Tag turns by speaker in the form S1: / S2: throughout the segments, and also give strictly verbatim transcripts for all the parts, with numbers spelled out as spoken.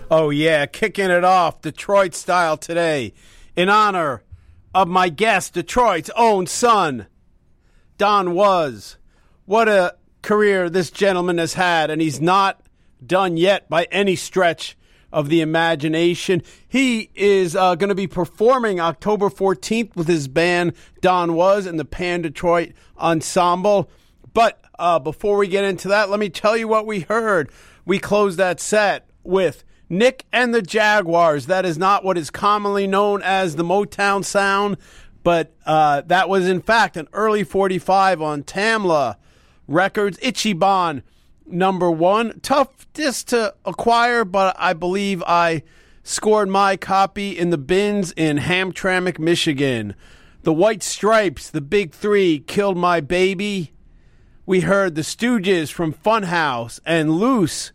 S1: Oh, yeah, kicking it off Detroit style today in honor of my guest, Detroit's own son, Don Was. What a career this gentleman has had, and he's not done yet by any stretch of the imagination. He is uh, going to be performing October fourteenth with his band Don Was and the Pan Detroit Ensemble. But uh, before we get into that, let me tell you what we heard. We closed that set with Nick and the Jaguars. That is not what is commonly known as the Motown sound, but uh, that was in fact an early forty-five on Tamla Records. Ichiban number one. Tough disc to acquire, but I believe I scored my copy in the bins in Hamtramck, Michigan. The White Stripes, the Big Three, Killed My Baby. We heard the Stooges from Funhouse and Loose.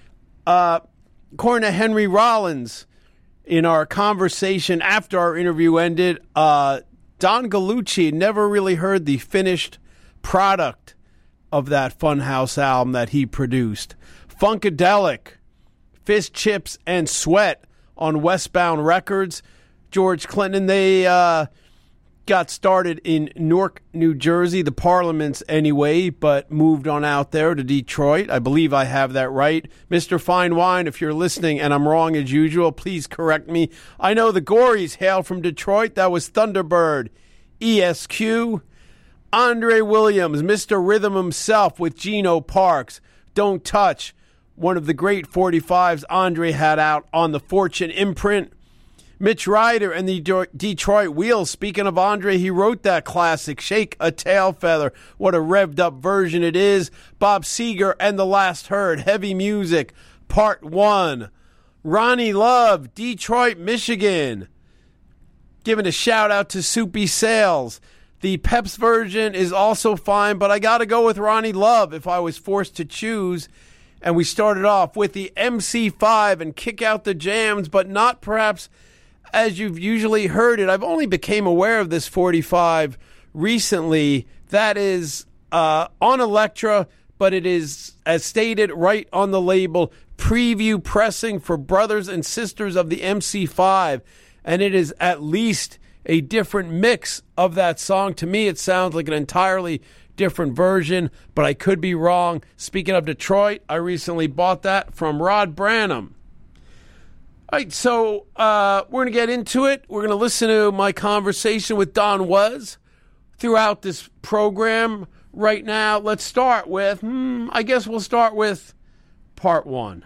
S1: Uh, according to Henry Rollins, in our conversation after our interview ended, uh, Don Gallucci never really heard the finished product of that Funhouse album that he produced. Funkadelic, Fish, Chips, and Sweat on Westbound Records. George Clinton, they uh, got started in Newark, New Jersey, the Parliaments anyway, but moved on out there to Detroit. I believe I have that right. Mister Fine Wine, if you're listening and I'm wrong as usual, please correct me. I know the Gories hail from Detroit. That was Thunderbird, E S Q. Andre Williams, Mister Rhythm himself with Geno Parks, Don't Touch, one of the great forty-fives Andre had out on the Fortune imprint. Mitch Ryder and the Detroit Wheels. Speaking of Andre, he wrote that classic, Shake a Tail Feather. What a revved up version it is. Bob Seger and The Last Herd, Heavy Music, Part one. Ronnie Love, Detroit, Michigan. Giving a shout out to Soupy Sales. The Peps version is also fine, but I got to go with Ronnie Love if I was forced to choose. And we started off with the M C five and Kick Out the Jams, but not perhaps as you've usually heard it. I've only became aware of this forty-five recently. That is uh, on Elektra, but it is, as stated right on the label, preview pressing for brothers and sisters of the M C five. And it is at least a different mix of that song. To me, it sounds like an entirely different version, but I could be wrong. Speaking of Detroit, I recently bought that from Rod Branham. All right, so uh, we're going to get into it. We're going to listen to my conversation with Don Was throughout this program. Right now, let's start with, hmm, I guess we'll start with part one.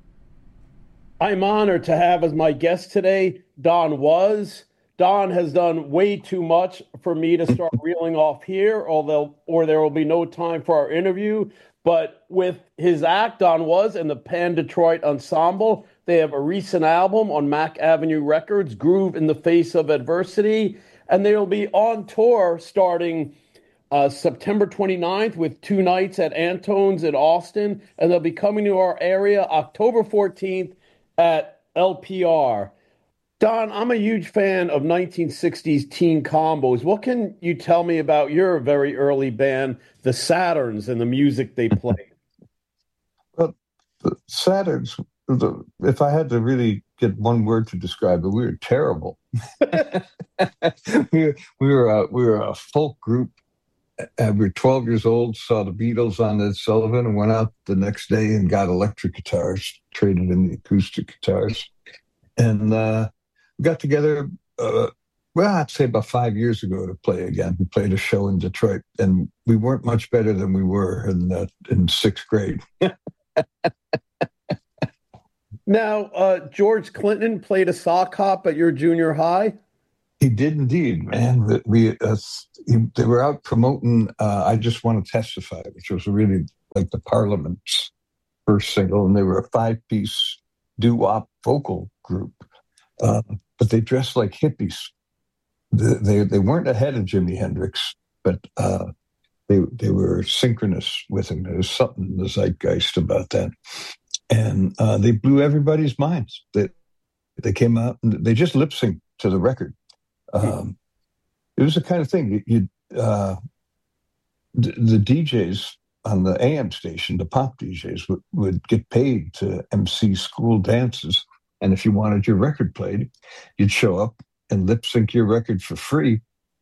S1: I'm honored to have as my guest today, Don Was. Don has done way too much for me to start reeling off here, although or there will be no time for our interview. But with his act, Don Was and the Pan Detroit Ensemble, they have a recent album on Mack Avenue Records, Groove in the Face of Adversity, and they will be on tour starting uh, September twenty-ninth with two nights at Antone's in Austin, and they'll be coming to our area October fourteenth at L P R. Don, I'm a huge fan of nineteen sixties teen combos. What can you tell me about your very early band, the Saturns, and the music they played?
S2: Well, the Saturns, the, if I had to really get one word to describe it, we were terrible. we, we, were a, we were a folk group. Uh, we were twelve years old, saw the Beatles on Ed Sullivan, and went out the next day and got electric guitars, traded in the acoustic guitars. And uh, we got together, uh, well, I'd say about five years ago to play again. We played a show in Detroit, and we weren't much better than we were in uh, in sixth grade.
S1: Now, uh, George Clinton played a sock hop at your junior high?
S2: He did indeed, man. We uh, he, They were out promoting uh, I Just Want to Testify, which was really like the Parliament's first single, and they were a five-piece doo-wop vocal group. Uh, but they dressed like hippies. They, they they weren't ahead of Jimi Hendrix, but uh, they they were synchronous with him. There was something in the zeitgeist about that, and uh, they blew everybody's minds. They they came out and they just lip synced to the record. Um, it was the kind of thing you uh, the, the D Js on the A M station, the pop D Js would, would get paid to M C school dances. And if you wanted your record played, you'd show up and lip sync your record for free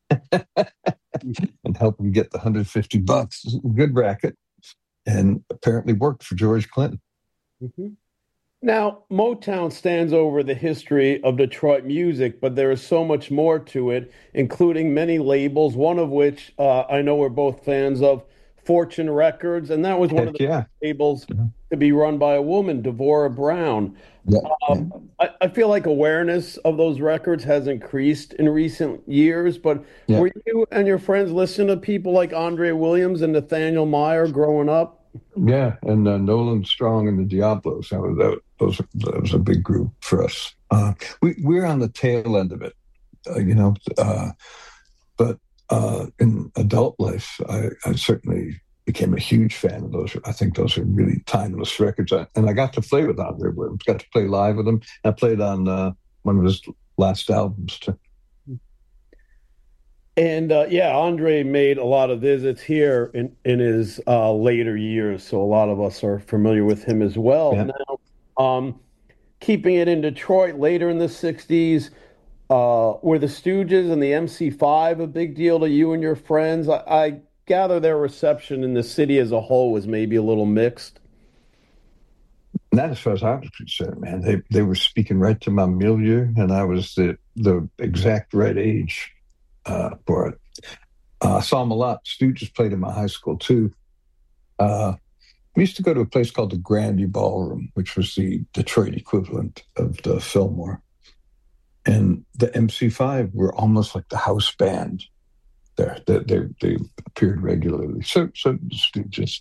S2: and help them get the one hundred fifty bucks. Good racket. And apparently worked for George Clinton.
S1: Mm-hmm. Now, Motown stands over the history of Detroit music, but there is so much more to it, including many labels, one of which uh, I know we're both fans of, Fortune Records, and that was one
S2: Heck
S1: of the
S2: yeah.
S1: labels
S2: Yeah.
S1: to be run by a woman, Devorah Brown.
S2: Yeah,
S1: Um, I, I feel like awareness of those records has increased in recent years, but
S2: yeah.
S1: were you and your friends listening to people like Andre Williams and Nathaniel Meyer growing up?
S2: Yeah, and uh, Nolan Strong and the Diablos. That was, that, those, that was a big group for us. Uh, we, we're on the tail end of it, uh, you know, uh, but uh, in adult life, I, I certainly became a huge fan of those. I think those are really timeless records. I, and I got to play with Andre Williams, got to play live with him. I played on uh, one of his last albums, too.
S1: And uh, yeah, Andre made a lot of visits here in, in his uh, later years, so a lot of us are familiar with him as well.
S2: Yeah.
S1: Now, um, keeping it in Detroit, later in the sixties, uh, were the Stooges and the M C five a big deal to you and your friends? I, I gather their reception in the city as a whole was maybe a little mixed.
S2: Not as far as I was concerned, man. They they were speaking right to my milieu, and I was the the exact right age uh, for it. Uh, I saw them a lot. Stooges played in my high school too. Uh, we used to go to a place called the Grandy Ballroom, which was the Detroit equivalent of the Fillmore. And the M C five were almost like the house band there. They, they, they appeared regularly. So, so the Stooges.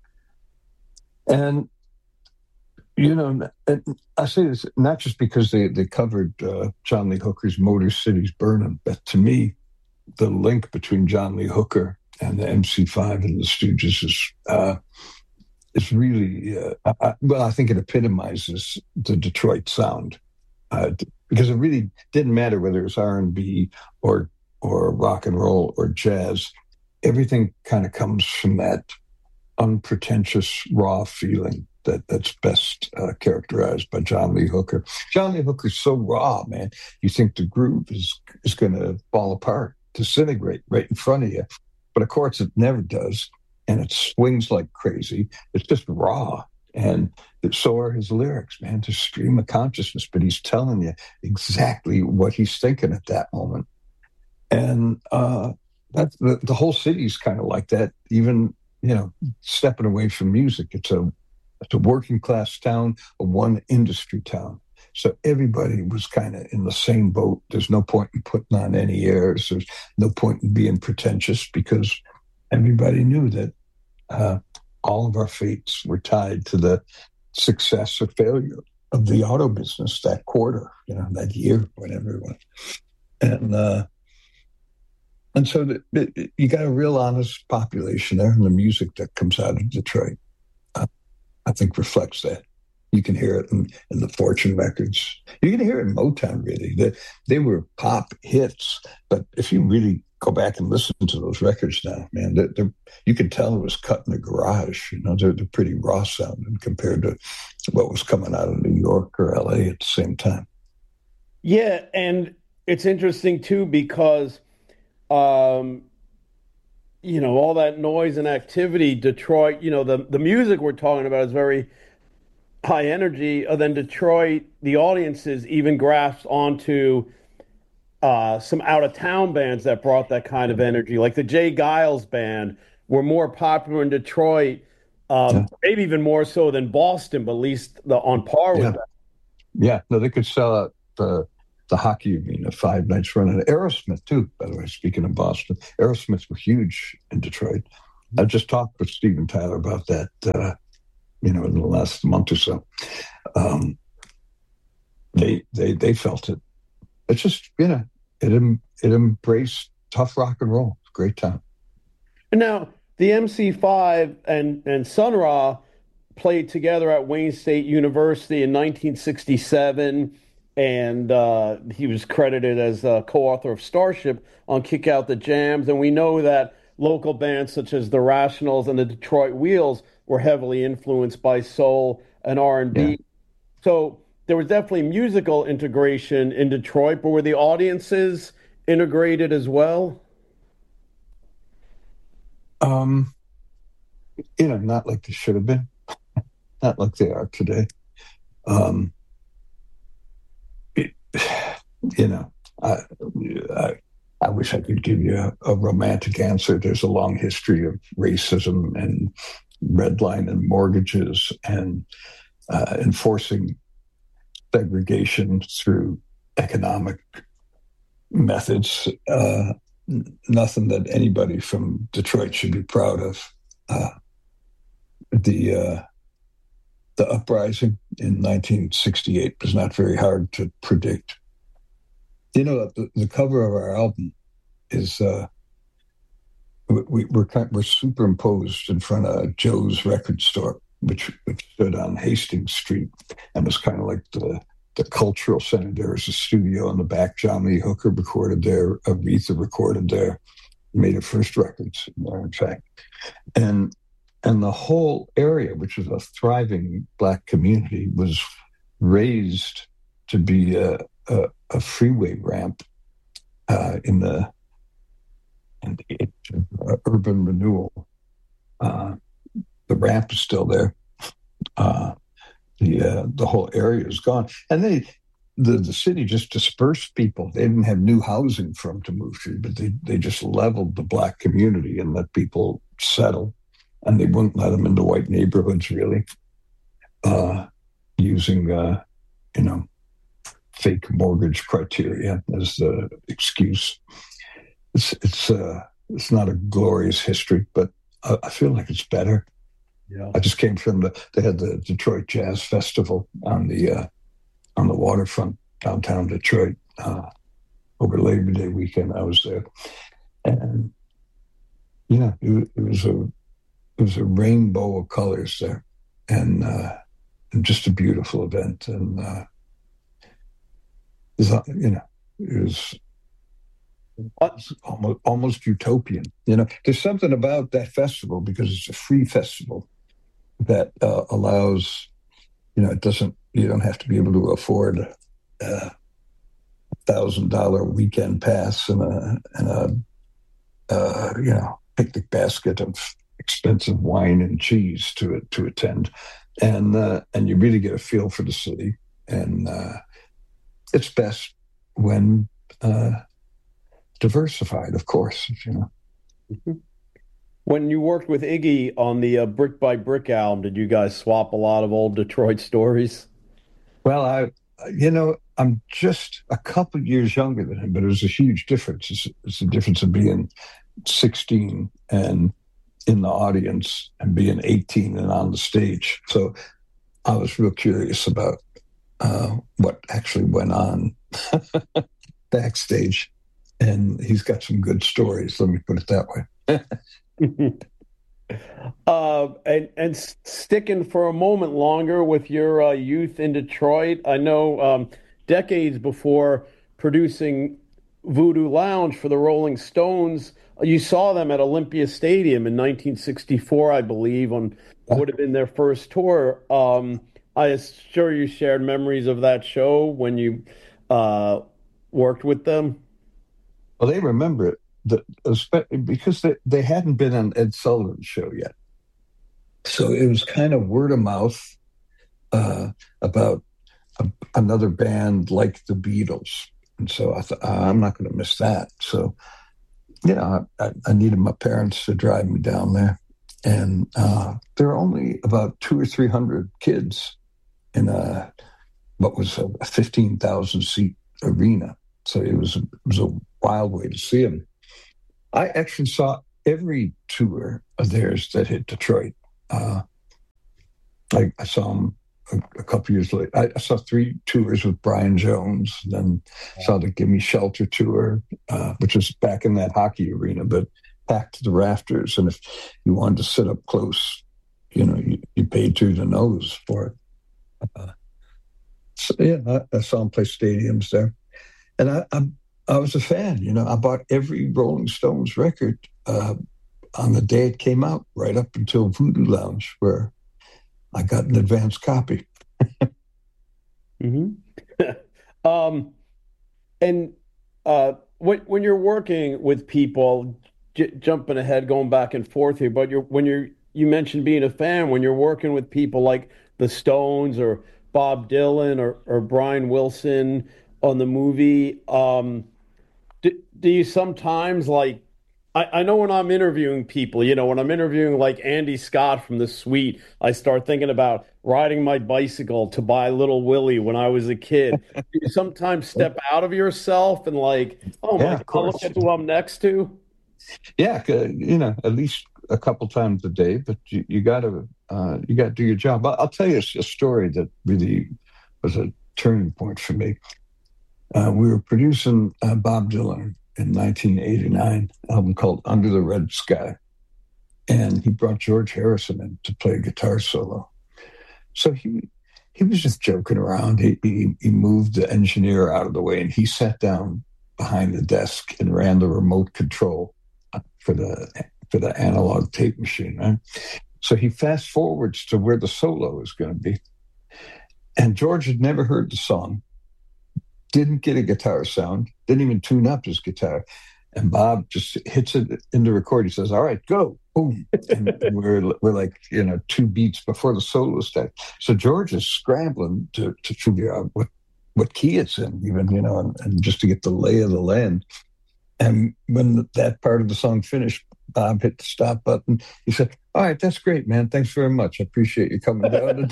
S2: And, you know, I say this not just because they, they covered uh, John Lee Hooker's Motor City's Burning, but to me, the link between John Lee Hooker and the M C five and the Stooges is uh, is really, uh, I, well, I think it epitomizes the Detroit sound. Uh, because it really didn't matter whether it was R and B or or rock and roll or jazz. Everything kind of comes from that unpretentious, raw feeling that, that's best uh, characterized by John Lee Hooker. John Lee Hooker's so raw, man. You think the groove is, is going to fall apart, disintegrate right in front of you. But of course, it never does. And it swings like crazy. It's just raw. And so are his lyrics, man, to stream of consciousness. But he's telling you exactly what he's thinking at that moment. And uh, that's, the, the whole city's kind of like that, even, you know, stepping away from music. It's a, it's a working class town, a one industry town. So everybody was kind of in the same boat. There's no point in putting on any airs. There's no point in being pretentious because everybody knew that uh, all of our fates were tied to the success or failure of the auto business that quarter, you know, that year, whatever it was. And, uh, and so the, it, you got a real honest population there, and the music that comes out of Detroit, uh, I think reflects that. You can hear it in, in the Fortune records. You can hear it in Motown, really. They, they were pop hits, but if you really go back and listen to those records now, man, they're, they're, you can tell it was cut in the garage. You know, they're, they're pretty raw sounding compared to what was coming out of New York or L A at the same time.
S1: Yeah, and it's interesting, too, because, um, you know, all that noise and activity, Detroit, you know, the, the music we're talking about is very high energy. And then Detroit, the audiences even grasped onto uh, some out-of-town bands that brought that kind of energy, like the Jay Giles Band were more popular in Detroit, um, yeah. maybe even more so than Boston, but at least the, on par with
S2: yeah.
S1: that.
S2: Yeah, no, they could sell out the, the hockey arena five nights running. Aerosmith, too, by the way, speaking of Boston. Aerosmith were huge in Detroit. I just talked with Steven Tyler about that, uh, you know, in the last month or so. Um, they, they, they felt it. It's just, you know, It, it embraced tough rock and roll. Great time.
S1: Now, the M C five and, and Sun Ra played together at Wayne State University in nineteen sixty-seven, and uh, he was credited as a co-author of Starship on Kick Out the Jams. And we know that local bands such as the Rationals and the Detroit Wheels were heavily influenced by soul and R and B. Yeah. So there was definitely musical integration in Detroit, but were the audiences integrated as well?
S2: Um, you know, not like they should have been, not like they are today. Um, it, you know, I, I, I wish I could give you a, a romantic answer. There's a long history of racism and redlining mortgages and uh, enforcing segregation through economic methods. Uh, nothing that anybody from Detroit should be proud of. Uh, the uh, the uprising in nineteen sixty-eight was not very hard to predict. You know, the, the cover of our album is uh, we, we're kind, we're superimposed in front of Joe's record store, which, which stood on Hastings Street and was kind of like the the cultural center. There was a studio in the back. John Lee Hooker recorded there. Aretha recorded there. Made her first records there, in fact. And and the whole area, which was a thriving Black community, was raised to be a, a, a freeway ramp uh, in the in the age of uh, urban renewal. Uh, the ramp is still there. Uh, the uh, the whole area is gone, and they the the city just dispersed people. They didn't have new housing for them to move to, but they they just leveled the Black community and let people settle, and they wouldn't let them into white neighborhoods really, uh, using uh, you know fake mortgage criteria as the excuse. It's it's uh, it's not a glorious history, but I, I feel like it's better.
S1: Yeah.
S2: I just came from the. They had the Detroit Jazz Festival on the uh, on the waterfront downtown Detroit uh, over Labor Day weekend. I was there, and yeah, it, it was a it was a rainbow of colors there, and, uh, and just a beautiful event. And uh, it was, you know, it was almost almost utopian. You know, there's something about that festival because it's a free festival that uh, allows, you know, it doesn't, you don't have to be able to afford a thousand dollar weekend pass and a, and a, uh, you know, picnic basket of expensive wine and cheese to to attend. And, uh, and you really get a feel for the city. And uh, it's best when uh, diversified, of course, you know.
S1: Mm-hmm. When you worked with Iggy on the uh, Brick by Brick album, did you guys swap a lot of old Detroit stories?
S2: Well, I, you know, I'm just a couple of years younger than him, but it was a huge difference. It's, it's the difference of being sixteen and in the audience and being eighteen and on the stage. So I was real curious about uh, what actually went on backstage. And he's got some good stories, let me put it that way.
S1: uh, and and sticking for a moment longer with your uh, youth in Detroit, I know um, decades before producing Voodoo Lounge for the Rolling Stones, you saw them at Olympia Stadium in nineteen sixty-four, I believe, on what would have been their first tour. Um, I'm sure you shared memories of that show when you uh, worked with them.
S2: Well, they remember it. The, because they, they hadn't been on Ed Sullivan's show yet. So it was kind of word of mouth uh, about a, another band like the Beatles. And so I thought, oh, I'm not going to miss that. So, you know, I, I needed my parents to drive me down there. And uh, there were only about two or three hundred kids in a, what was a fifteen thousand seat arena. So it was, it was a wild way to see them. I actually saw every tour of theirs that hit Detroit. Uh, I, I saw them a, a couple years later. I, I saw three tours with Brian Jones, then yeah. saw the Gimme Shelter tour, uh, which was back in that hockey arena, but packed to the rafters. And if you wanted to sit up close, you know, you, you paid through the nose for it. Uh, so, yeah, I, I saw them play stadiums there. And I, I, I was a fan, you know. I bought every Rolling Stones record uh, on the day it came out, right up until Voodoo Lounge, where I got an advance copy.
S1: Hmm. um, and uh, when when you're working with people, j jumping ahead, going back and forth here, but you're when you're you mentioned being a fan when you're working with people like the Stones or Bob Dylan or or Brian Wilson on the movie. Um, do, do you sometimes like I, I know when I'm interviewing people, you know, when I'm interviewing like Andy Scott from The Sweet, I start thinking about riding my bicycle to buy Little Willie when I was a kid. Do you sometimes step out of yourself and like, oh my
S2: Yeah, of
S1: God, look
S2: course.
S1: at who I'm next to?
S2: Yeah, c- you know, at least a couple times a day, but you, you got to uh, you got to do your job. I'll, I'll tell you a, a story that really was a turning point for me. Uh, we were producing uh, Bob Dylan in nineteen eighty-nine, an album called Under the Red Sky, and he brought George Harrison in to play a guitar solo. So he he was just joking around. He, he he moved the engineer out of the way, and he sat down behind the desk and ran the remote control for the for the analog tape machine. Right? So he fast forwards to where the solo is going to be, and George had never heard the song, didn't get a guitar sound, didn't even tune up his guitar. And Bob just hits it in the record. He says, "All right, go." Boom. And we're, we're like, you know, two beats before the solo starts. So George is scrambling to, to figure out what, what key it's in, even, you know, and, and just to get the lay of the land. And when that part of the song finished, Bob hit the stop button. He said, "All right, that's great, man. Thanks very much. I appreciate you coming down."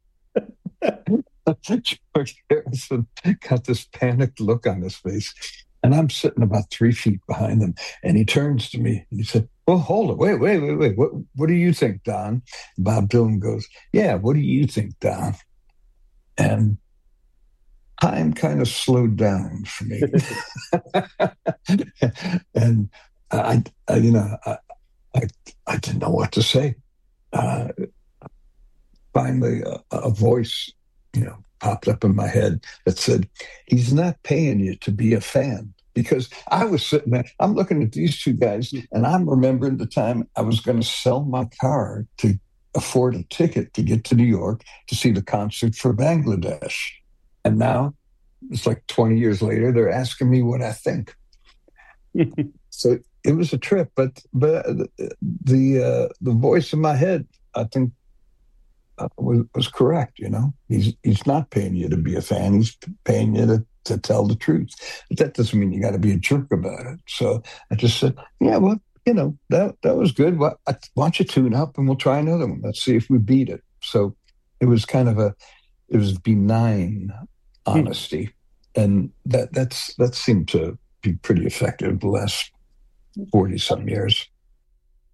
S2: George Harrison got this panicked look on his face. And I'm sitting about three feet behind him. And he turns to me and he said, "Well, hold it. Wait, wait, wait, wait. What, what do you think, Don?" Bob Dylan goes, "Yeah, what do you think, Don?" And time kind of slowed down for me. And I, I, you know, I, I, I didn't know what to say. Uh, finally, a, a voice, you know, popped up in my head that said, "He's not paying you to be a fan." Because I was sitting there, I'm looking at these two guys, and I'm remembering the time I was going to sell my car to afford a ticket to get to New York to see the concert for Bangladesh. And now, it's like twenty years later, they're asking me what I think. So it was a trip, but but the uh, the voice in my head, I think, uh, was, was correct. You know, he's he's not paying you to be a fan; he's paying you to, to tell the truth. But that doesn't mean you got to be a jerk about it. So I just said, "Yeah, well, you know, that that was good. Why, why don't you tune up and we'll try another one? Let's see if we beat it." So it was kind of a it was benign honesty, and that that's that seemed to be pretty effective the last forty some years.